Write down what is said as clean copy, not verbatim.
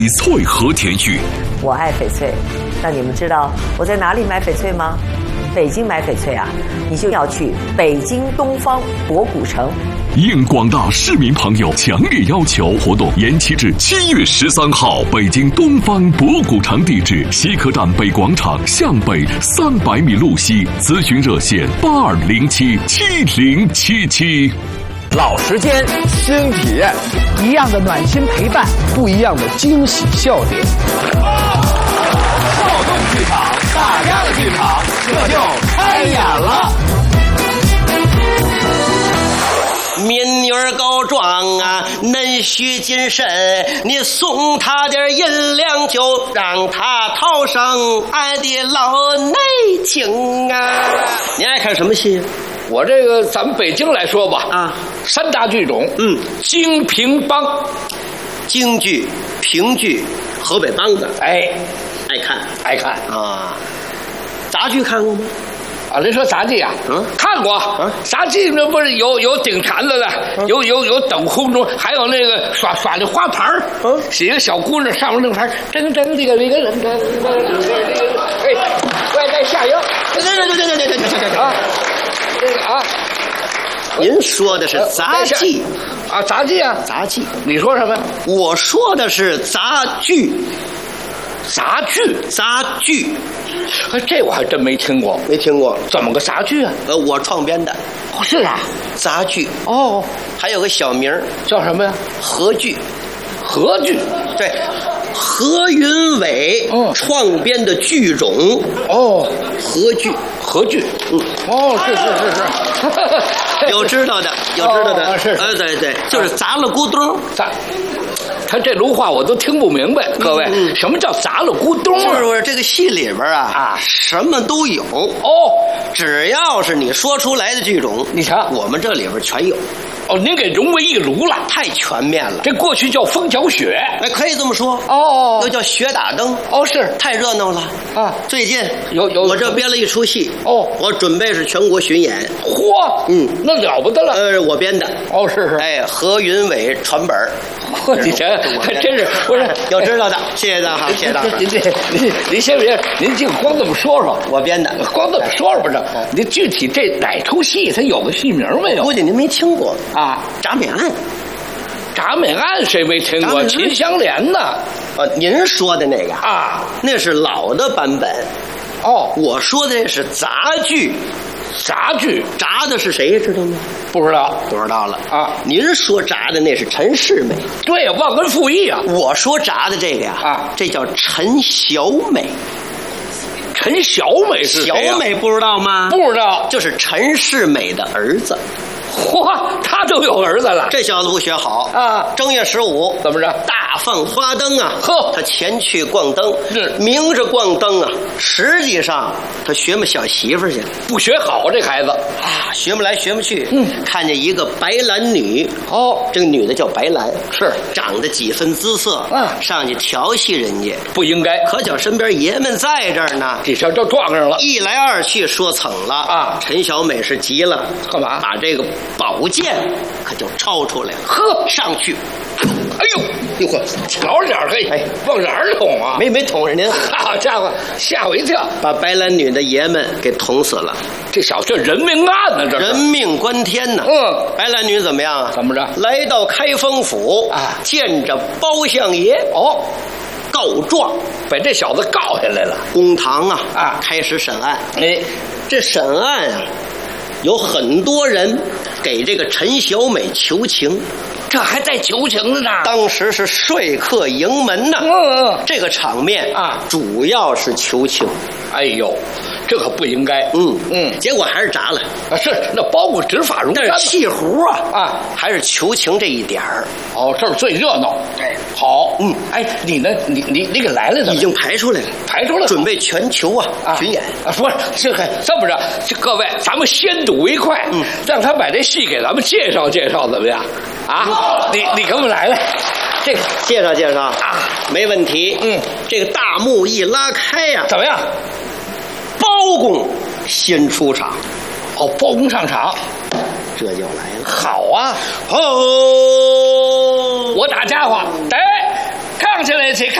翡翠和田玉， 我爱翡翠。那你们知道我在哪里买翡翠吗？北京买翡翠啊，你就要去北京东方博古城。 应广大市民朋友强烈要求，活动延期至7月13号。北京东方博古城地址：西客站北广场向北300米路西。咨询热线82077077。 老时间，新体验， 一样的暖心陪伴， 不一样的惊喜笑点。 躁动剧场，大家的剧场，这就开演了。 民女儿告状啊，恁需谨慎，你送他点银两就让他逃生俺的老内情啊！你爱看什么戏？ 我这个咱们北京来说吧， 啊 ，3大剧种，京评梆， 京剧、评剧、河北梆子， 哎， 爱看啊。杂剧看过吗？ 啊，您说杂技啊？看过。杂技那不是有顶坛子的，有抖空中，还有那个耍那花盘儿。几个小姑娘上面那个盘，这个人，哎，外带下腰。 对啊，这个啊， 您说的是杂技啊？杂技啊？ 杂技。 你说什么？ 我说的是杂剧。 杂剧，这我还真没听过。 没听过？ 怎么个杂剧啊？ 我创编的。 哦，是啊， 杂剧。 哦， 还有个小名叫什么呀？ 河剧。 河剧， 对，何云伟创编的剧种。 哦， 河剧。 哦，是， 有知道的，是，对，就是砸了咕咚。 他这路话我都听不明白，各位，什么叫砸了咕咚？ 就是这个戏里边啊，什么都有哦， 只要是你说出来的剧种， 你瞧， 我们这里边全有。 哦，您给融为一炉了， 太全面了。 这过去叫风搅雪， 哎，可以这么说。 哦， 又叫雪打灯。 哦，是， 太热闹了啊！ 最近有， 我这编了一出戏。 哦， 我准备是全国巡演。 嚯，那了不得了。 我编的。 哦，是。 哎，何云伟传本。 你瞧，还真是不是有知道的？谢谢大家，谢谢大家。 您先别，您就光这么说说， 我编的， 光这么说说不是？您具体这哪出戏，它有个戏名没有？ 估计您没听过啊， 《铡美案》。 铡美案谁没听过？秦香莲呢？ 您说的那个啊， 那是老的版本。 哦， 我说的是杂剧。 杂剧炸的是谁知道吗？ 不知道了啊！ 您说炸的那是陈世美， 对呀，忘恩负义啊！ 我说炸的这个呀，这叫陈小美。 陈小美是谁呀？ 小美不知道吗？ 不知道， 就是陈世美的儿子。 嚯，他都有儿子了， 这小子不学好啊！ 正月15 怎么着？ 大放花灯啊！ 呵， 他前去逛灯，明着逛灯啊，实际上他学么小媳妇去， 不学好这孩子啊，学不来学不去。看见一个白兰女，这个女的叫白兰， 是长得几分姿色，上去调戏人家， 不应该。 可巧身边爷们在这儿呢， 这下就撞上了， 一来二去说蹭了啊！陈小美是急了， 干嘛？ 把这个宝剑可就抄出来了， 呵， 上去， 哎呦，嚯，老点嘿，哎，往哪儿捅啊？ 没捅着您， 好家伙，吓我一跳， 把白兰女的爷们给捅死了。 这小子人命案呢，这人命关天呢。白兰女怎么样啊？ 怎么着？ 来到开封府啊，见着包相爷告状， 把这小子告下来了。 公堂啊，开始审案。哎，这审案啊，有很多人给这个陈小美求情。 这还在求情呢。 当时是说客迎门呐，这个场面啊，主要是求情。 哎呦，这可不应该。 结果还是炸了。 是那包括执法如山。 但是气壶啊，还是求情这一点儿。 哦，这儿最热闹。 哎， 好。哎，你呢？你给来了呢？ 已经排出来了，准备全球巡演。 不是，这么着，各位，咱们先睹为快。让他把这戏给咱们介绍介绍，怎么样？啊，你给我们来了，这个介绍啊，没问题。这个大幕一拉开呀， 怎么样？ 包公先出场。 哦，包公上场， 这就来了。 好啊， 哦， 我打家伙，得看放下来谁看？